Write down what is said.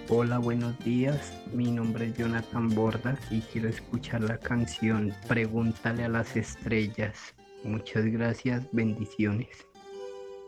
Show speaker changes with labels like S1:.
S1: Hola, buenos días. Mi nombre es Jonathan Bordas y quiero escuchar la canción Pregúntale a las estrellas. Muchas gracias, bendiciones.